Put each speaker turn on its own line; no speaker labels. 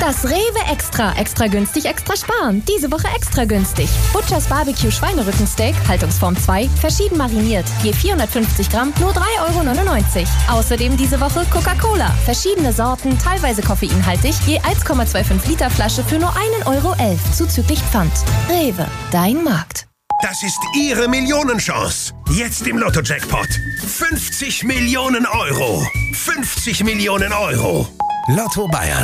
Das Rewe Extra. Extra günstig, extra sparen. Diese Woche extra günstig. Butchers Barbecue Schweinerückensteak, Haltungsform 2, verschieden mariniert. Je 450 Gramm, nur 3,99 €. Außerdem diese Woche Coca-Cola. Verschiedene Sorten, teilweise koffeinhaltig. Je 1,25 Liter Flasche für nur 1,11 € zuzüglich Pfand. Rewe, dein Markt.
Das ist Ihre Millionenchance. Jetzt im Lotto-Jackpot. 50 Millionen Euro. 50 Millionen Euro. Lotto Bayern.